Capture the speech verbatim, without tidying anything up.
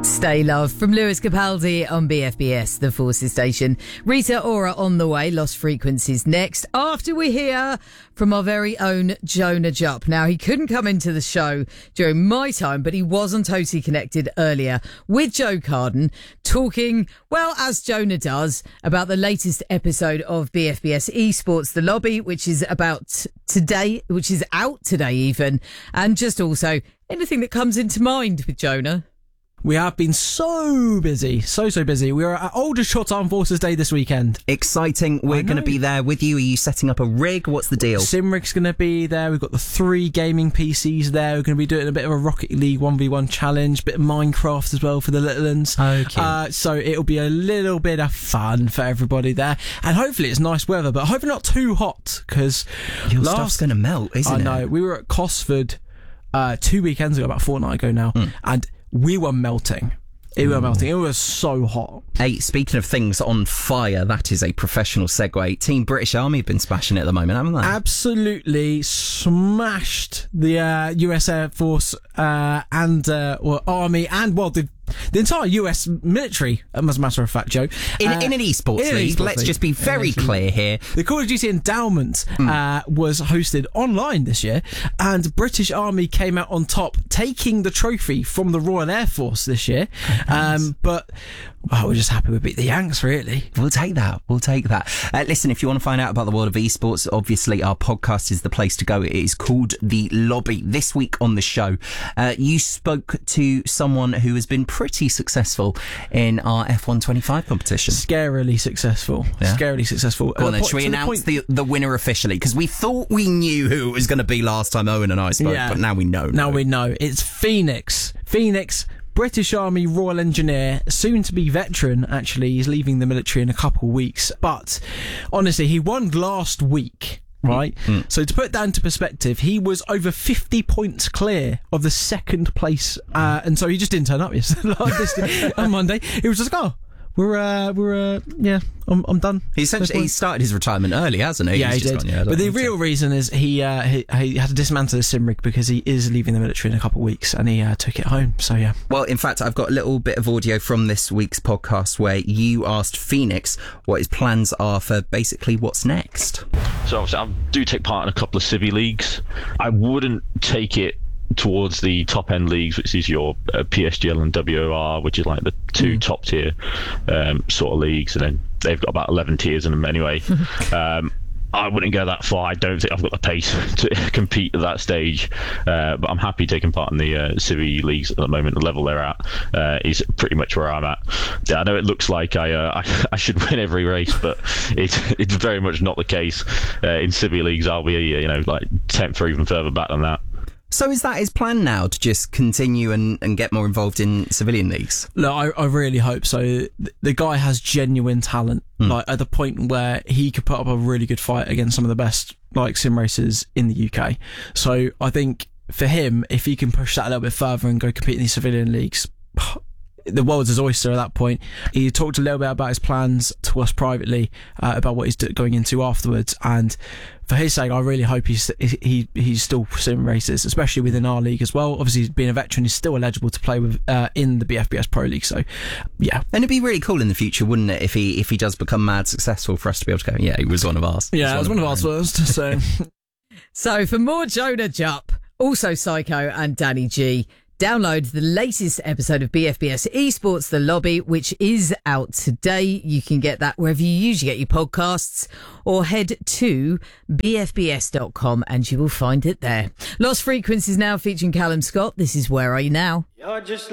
Stay Love from Lewis Capaldi on B F B S, the Forces station. Rita Ora on the way. Lost Frequencies next, after we hear from our very own Jonah Jupp. Now, he couldn't come into the show during my time, but he was on Totally Connected earlier with Joe Carden, talking, well, as Jonah does, about the latest episode of B F B S Esports The Lobby, which is about today, which is out today even, and just also anything that comes into mind with Jonah. We have been so busy, so, so busy. We are at Aldershot Armed Forces Day this weekend. Exciting. We're going to be there with you. Are you setting up a rig? What's the deal? Simrig's going to be there. We've got the three gaming P Cs there. We're going to be doing a bit of a Rocket League one v one challenge, bit of Minecraft as well for the little ones. Okay. Uh, so it'll be a little bit of fun for everybody there. And hopefully it's nice weather, but hopefully not too hot, because your last, stuff's going to melt, isn't I it? I know. We were at Cosford uh, two weekends ago, about a fortnight ago now, mm. and we were melting. It was melting. It was so hot. Hey, speaking of things on fire, that is a professional segue. Team British Army have been smashing it at the moment, haven't they? Absolutely smashed the uh, U S Air Force uh, and uh, well, Army and, well, the The entire U S military, as a matter of fact, Joe. In, uh, in an esports in league, esports let's league. just be very clear here. The Call of Duty Endowment mm. uh, was hosted online this year, and British Army came out on top, taking the trophy from the Royal Air Force this year. Nice. Um, but well, we're just happy we beat the Yanks, really. We'll take that. We'll take that. Uh, listen, if you want to find out about the world of esports, obviously our podcast is the place to go. It is called The Lobby. This week on the show, uh, you spoke to someone who has been pretty successful in our F one twenty-five competition. Scarily successful. Yeah. Scarily successful. Go on then, po- should we announce the, the, the winner officially? Because we thought we knew who it was going to be last time Owen and I spoke, yeah. but now we know. Now no. we know. It's Phoenix. Phoenix, British Army Royal Engineer, soon to be veteran, actually. He's leaving the military in a couple of weeks. But honestly, he won last week. Right? Mm. So to put that into perspective, he was over fifty points clear of the second place. Uh, and so he just didn't turn up yesterday on Monday. He was just like, oh, we're, uh, we're, uh, yeah, I'm, I'm done. He essentially he started his retirement early, hasn't he? Yeah, He's he did. Gone, yeah, but the real reason is he, uh, he, he had to dismantle his Simrig because he is leaving the military in a couple of weeks, and he uh, took it home. So, yeah. Well, in fact, I've got a little bit of audio from this week's podcast where you asked Phoenix what his plans are for basically what's next. So obviously I do take part in a couple of civvy leagues. I wouldn't take it towards the top end leagues, which is your uh, P S G L and W O R, which is like the two mm. top tier um, sort of leagues, and then they've got about eleven tiers in them anyway. um, I wouldn't go that far. I don't think I've got the pace to compete at that stage, uh, but I'm happy taking part in the uh, civvy leagues at the moment. The level they're at uh, is pretty much where I'm at. Yeah, I know it looks like I uh, I, I should win every race, but it's it's very much not the case. Uh, in civvy leagues, I'll be you know like tenth or even further back than that. So is that his plan now, to just continue and, and get more involved in civilian leagues? Look, I, I really hope so. The guy has genuine talent, mm. like at the point where he could put up a really good fight against some of the best like sim racers in the U K. So I think for him, if he can push that a little bit further and go compete in these civilian leagues, the world's his oyster at that point. He talked a little bit about his plans to us privately, uh, about what he's going into afterwards, and for his sake, I really hope he's he he's still sim races, especially within our league as well. Obviously, being a veteran, he's still eligible to play with uh, in the B F B S Pro League. So, yeah, and it'd be really cool in the future, wouldn't it, if he if he does become mad successful, for us to be able to go, yeah, he was one of ours. Yeah, it was one of ours first. So, so for more Jonah Jupp, also Psycho and Danny G, download the latest episode of B F B S Esports The Lobby, which is out today. You can get that wherever you usually get your podcasts, or head to b f b s dot com and you will find it there. Lost Frequencies now featuring Callum Scott. This is Where Are You Now? You're just like